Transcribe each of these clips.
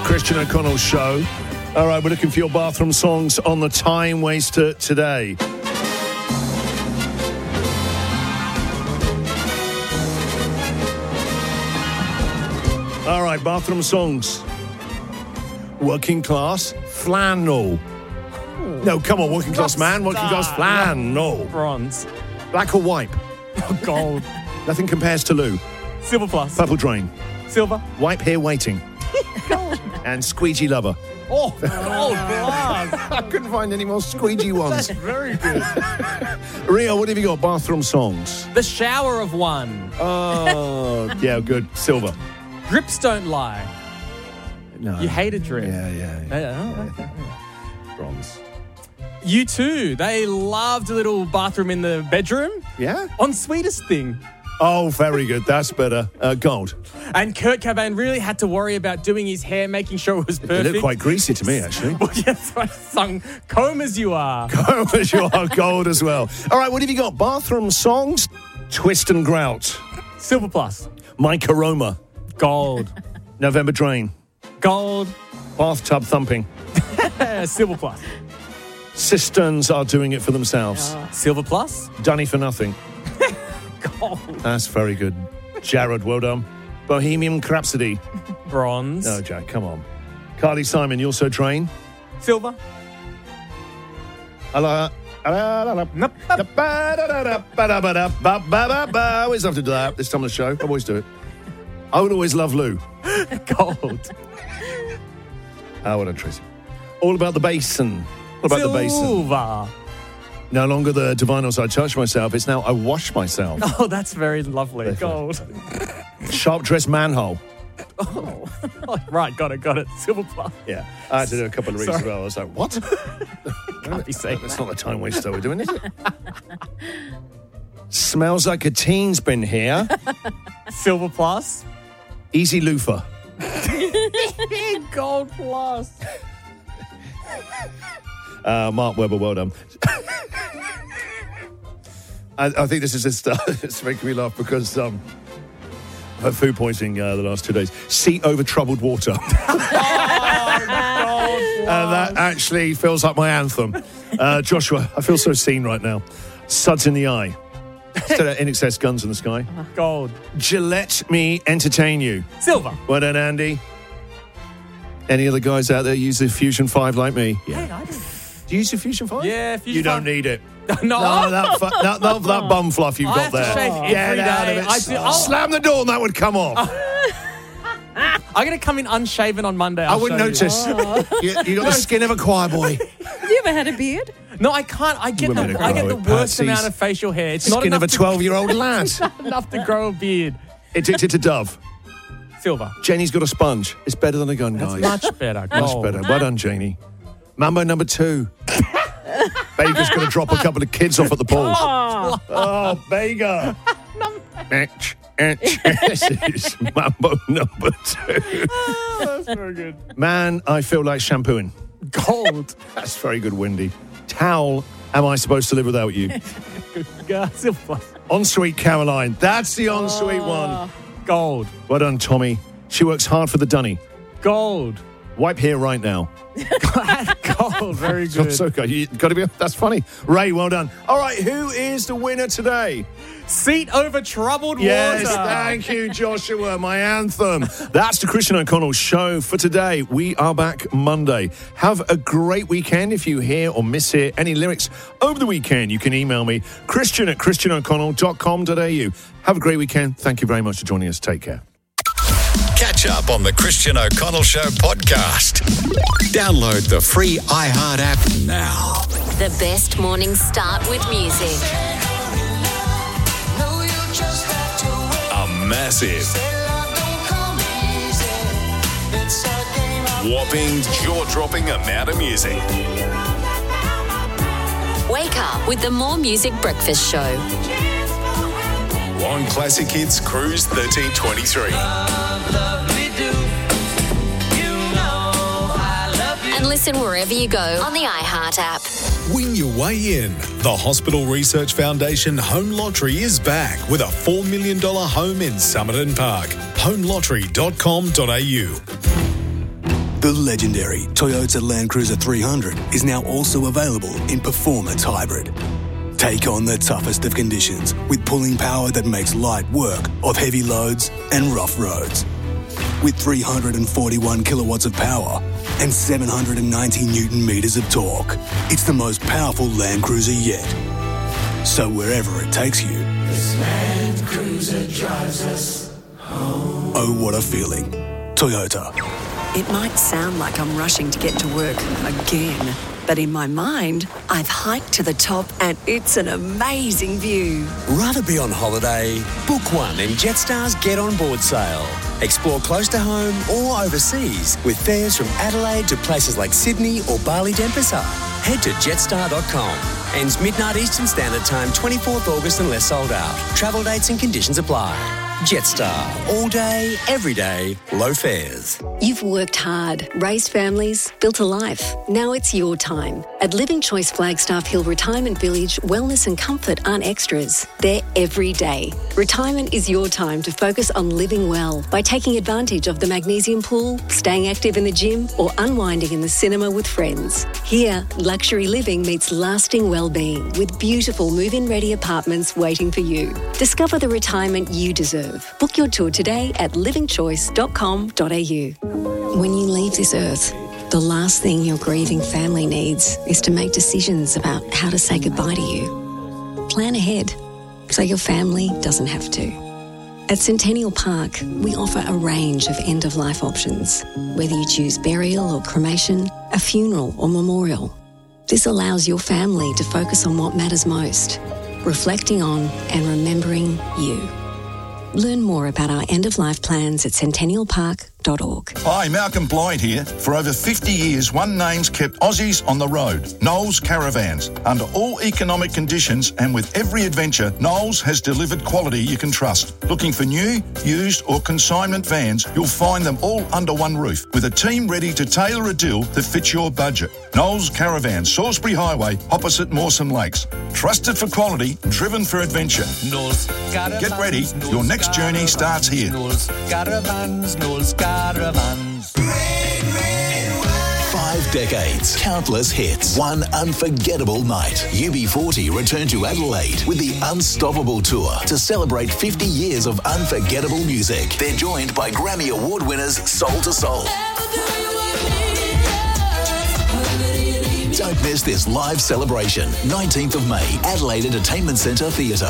Christian O'Connell Show. All right, we're looking for your bathroom songs on the Time Waster today. All right, bathroom songs. Working class flannel. No, come on, working class man, working class flannel. Bronze. Black or white? Gold. Nothing compares to Lou. Silver plus. Purple drain. Silver. Wipe here waiting. Gold. And squeegee lover. Oh, gold glass. I couldn't find any more squeegee ones. That's very good. Rio, what have you got? Bathroom songs. The shower of one. Oh, yeah, good. Silver. Drips don't lie. No. You hate a drip. Yeah. Okay. Bronze. You too. They loved a little bathroom in the bedroom. Yeah? On Sweetest Thing. Oh, very good. That's better. Gold. And Kurt Cobain really had to worry about doing his hair, making sure it was They perfect. look quite greasy to me, actually. Well, yes, I sung Comb As You Are. Oh, you are gold as well. All right, what have you got? Bathroom songs. Twist and Grout. Silver plus. Mike Aroma. Gold. November Drain. Gold. Bathtub Thumping. Silver plus. Cisterns are doing it for themselves. Silver plus. Dunny for nothing. Gold. That's very good. Jared, well done. Bohemian Rhapsody. Bronze. No, Jack, come on. Carly Simon, you also drain. Silver. Nope. I always love to do that this time of the show. I always do it. I would always love Lou. Gold. Well done, Tracy. All about the basin. What about the basin? Silver. No longer the divinos I touch myself. It's now I wash myself. Oh, that's very lovely. Gold. Sharp dressed manhole. Oh, right, got it. Silver plus. Yeah. I had to do a couple of reads as Sorry. well. I was like, what? Can't be saying That's that. not the time waster we're doing, is it? Smells like a teen's been here. Silver plus. Easy loofah. Gold plus. Mark Webber, well done. I think this is just it's making me laugh because I've had food poisoning the last 2 days. Seat over troubled water. That actually feels like my anthem. Joshua, I feel so seen right now. Suds in the eye. Instead of In Excess Guns in the Sky. Gold. Let me entertain you. Silver. Well done, Andy. Any other guys out there use the Fusion 5 like me? Hey, I do. Do you use the Fusion 5? Yeah, Fusion You don't 5. need it. No. No, that bum fluff you've I got have to there. shave every Get out day. of it. I do- Slam the door and that would come off. I'm going to come in unshaven on Monday. I wouldn't notice. You got the skin of a choir boy. Have you ever had a beard? No, I can't. I get Women the are worst Patsies. amount of facial hair. It's not Skin of enough a 12-year-old lad. enough to grow a beard. Addicted to Dove. Silver. Jenny's got a sponge. It's better than a gun, guys. Much better. Much Gold. better. Well done, Janie. Mambo number 2. Baker's going to drop a couple of kids off at the pool. Oh, Baker. This is Mambo number 2. That's very good. Man, I feel like shampooing. Gold. That's very good, Wendy. Towel, am I supposed to live without you? Silver plus. Ensuite Caroline. That's the ensuite one. Gold. Well done, Tommy. She works hard for the dunny. Gold. Wipe here right now. Gold. Very good. So good. You got to be. That's funny. Ray, well done. All right, who is the winner today? Seat over troubled Yes, water. thank you, Joshua. My anthem. That's the Christian O'Connell Show for today. We are back Monday. Have a great weekend. If you hear or mishear any lyrics over the weekend, you can email me, christian@christianoconnell.com.au. Have a great weekend. Thank you very much for joining us. Take care. Catch up on the Christian O'Connell Show podcast. Download the free iHeart app now. The best morning start with music. A massive, whopping, jaw-dropping amount of music. Wake up with the More Music Breakfast Show. On Classic Hits Cruise 1323. And listen wherever you go on the iHeart app. Win your way in. The Hospital Research Foundation Home Lottery is back with a $4 million home in Somerton Park. HomeLottery.com.au. The legendary Toyota Land Cruiser 300 is now also available in Performance Hybrid. Take on the toughest of conditions with pulling power that makes light work of heavy loads and rough roads. With 341 kilowatts of power and 790 Newton meters of torque, it's the most powerful Land Cruiser yet. So wherever it takes you, this Land Cruiser drives us home. Oh, what a feeling. Toyota. It might sound like I'm rushing to get to work again, but in my mind, I've hiked to the top and it's an amazing view. Rather be on holiday? Book one in Jetstar's Get On Board sale. Explore close to home or overseas with fares from Adelaide to places like Sydney or Bali Denpasar. Head to jetstar.com. Ends midnight Eastern Standard Time, 24th August unless sold out. Travel dates and conditions apply. Jetstar. All day, every day, low fares. You've worked hard, raised families, built a life. Now it's your time. At Living Choice Flagstaff Hill Retirement Village, wellness and comfort aren't extras. They're every day. Retirement is your time to focus on living well by taking advantage of the magnesium pool, staying active in the gym, or unwinding in the cinema with friends. Here, luxury living meets lasting well-being with beautiful move-in ready apartments waiting for you. Discover the retirement you deserve. Book your tour today at livingchoice.com.au. When you leave this earth, the last thing your grieving family needs is to make decisions about how to say goodbye to you. Plan ahead so your family doesn't have to. At Centennial Park, we offer a range of end-of-life options, whether you choose burial or cremation, a funeral or memorial. This allows your family to focus on what matters most, reflecting on and remembering you. Learn more about our end-of-life plans at centennialpark.org. Hi, Malcolm Blyde here. For over 50 years, one name's kept Aussies on the road, Knowles Caravans. Under all economic conditions and with every adventure, Knowles has delivered quality you can trust. Looking for new, used or consignment vans, you'll find them all under one roof with a team ready to tailor a deal that fits your budget. Knowles Caravans, Salisbury Highway, opposite Mawson Lakes. Trusted for quality, driven for adventure. Knowles Caravans. Get ready, your next journey starts here. Knowles Caravans, Knowles Caravans. 5 decades, countless hits, one unforgettable night. UB40 return to Adelaide with the Unstoppable Tour to celebrate 50 years of unforgettable music. They're joined by Grammy Award winners Soul to Soul. Don't miss this live celebration, 19th of May, Adelaide Entertainment Centre Theatre.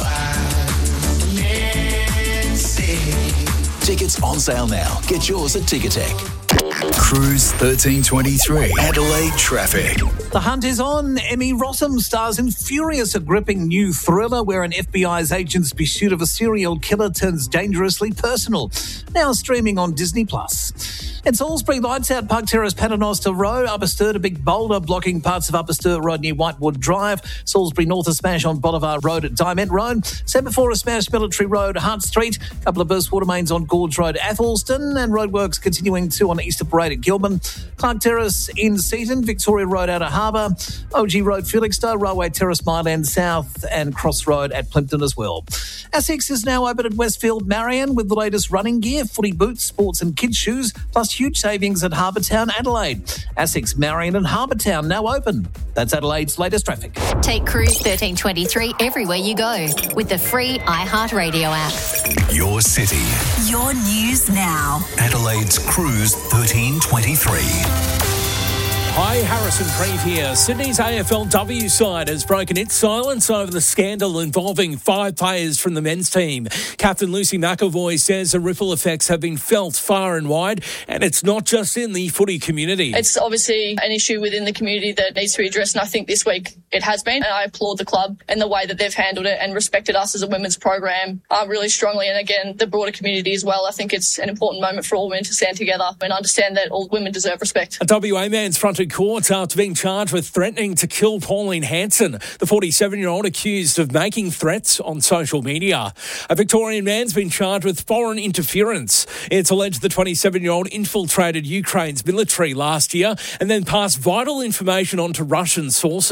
Tickets on sale now. Get yours at Ticketek. Cruise 1323. Adelaide traffic. The hunt is on. Emmy Rossum stars in Furious, a gripping new thriller where an FBI's agent's pursuit of a serial killer turns dangerously personal. Now streaming on Disney+. At Salisbury, lights out Park Terrace, Paternoster Road. Upper Sturt, a big boulder blocking parts of Upper Sturt Road near Whitewood Drive. Salisbury North, a smash on Bolivar Road at Diamond Road. Semaphore, a smash Military Road, Hart Street. A couple of burst water mains on Gorge Road, Athelston. And roadworks continuing too on Easter Parade at Gilman. Clark Terrace in Seaton. Victoria Road out of Harbour. OG Road, Felixstowe. Railway Terrace, Mile End South. And Cross Road at Plimpton as well. Asics is now open at Westfield Marion with the latest running gear, footy boots, sports and kids shoes, plus huge savings at Harbour Town, Adelaide. Asics, Marion and Harbour Town now open. That's Adelaide's latest traffic. Take Cruise 1323 everywhere you go with the free iHeartRadio app. Your city. Your news now. Adelaide's Cruise 1323. Hi, Harrison Preeve here. Sydney's AFLW side has broken its silence over the scandal involving 5 players from the men's team. Captain Lucy McAvoy says the ripple effects have been felt far and wide, and it's not just in the footy community. It's obviously an issue within the community that needs to be addressed, and I think this week it has been. And I applaud the club and the way that they've handled it and respected us as a women's program really strongly. And again, the broader community as well. I think it's an important moment for all women to stand together and understand that all women deserve respect. A WA man's fronted court after being charged with threatening to kill Pauline Hanson, the 47-year-old accused of making threats on social media. A Victorian man's been charged with foreign interference. It's alleged the 27-year-old infiltrated Ukraine's military last year and then passed vital information on to Russian sources.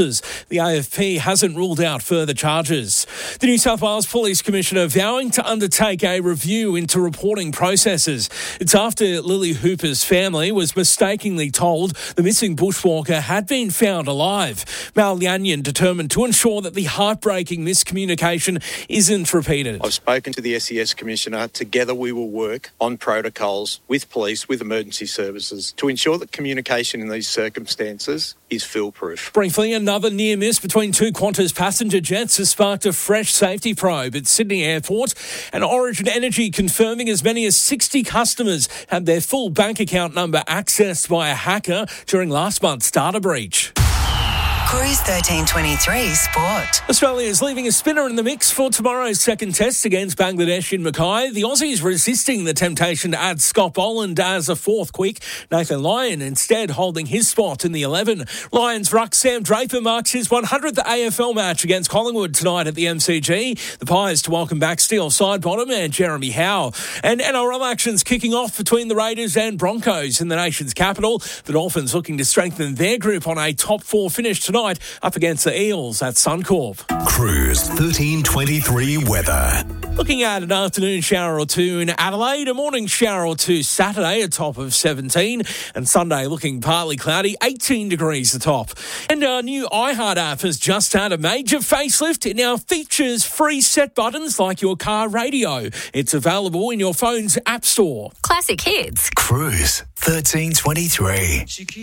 The AFP hasn't ruled out further charges. The New South Wales Police Commissioner vowing to undertake a review into reporting processes. It's after Lily Hooper's family was mistakenly told the missing bushwalker had been found alive. Mal Yanyan determined to ensure that the heartbreaking miscommunication isn't repeated. I've spoken to the SES Commissioner. Together we will work on protocols with police, with emergency services to ensure that communication in these circumstances is foolproof. Briefly, another near miss between two Qantas passenger jets has sparked a fresh safety probe at Sydney Airport, and Origin Energy confirming as many as 60 customers had their full bank account number accessed by a hacker during last month's data breach. Cruise 1323 Sport. Australia is leaving a spinner in the mix for tomorrow's second test against Bangladesh in Mackay. The Aussies resisting the temptation to add Scott Boland as a fourth quick. Nathan Lyon instead holding his spot in the 11. Lions ruck Sam Draper marks his 100th AFL match against Collingwood tonight at the MCG. The Pies to welcome back Steele Sidebottom and Jeremy Howe. And NRL actions kicking off between the Raiders and Broncos in the nation's capital. The Dolphins looking to strengthen their group on a top four finish tonight up against the Eels at Suncorp. Cruise 1323 weather. Looking at an afternoon shower or two in Adelaide, a morning shower or two Saturday, a top of 17, and Sunday looking partly cloudy, 18 degrees a top. And our new iHeart app has just had a major facelift. It now features free set buttons like your car radio. It's available in your phone's app store. Classic hits. Cruise 1323.